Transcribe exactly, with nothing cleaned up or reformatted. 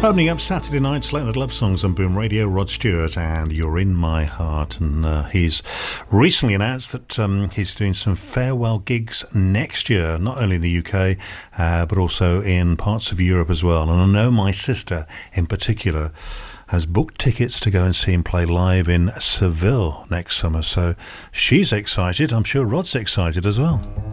Opening up Saturday night's Late Night Love Songs on Boom Radio, Rod Stewart and You're In My Heart. And uh, he's recently announced that um, he's doing some farewell gigs next year, not only in the U K, uh, but also in parts of Europe as well. And I know my sister in particular has booked tickets to go and see him play live in Seville next summer. So she's excited. I'm sure Rod's excited as well.